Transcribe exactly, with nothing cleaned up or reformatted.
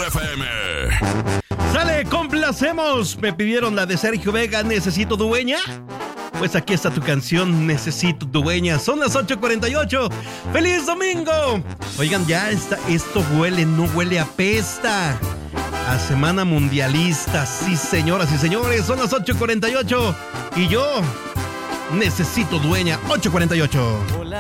mejor F M. Sale, complacemos. Me pidieron la de Sergio Vega, Necesito Dueña. Pues aquí está tu canción, Necesito Dueña. Son las ocho cuarenta y ocho. ¡Feliz domingo! Oigan, ya está, esto huele, no huele a pesta. A Semana Mundialista. Sí, señoras y señores, son las ocho cuarenta y ocho. Y yo necesito dueña. ocho cuarenta y ocho.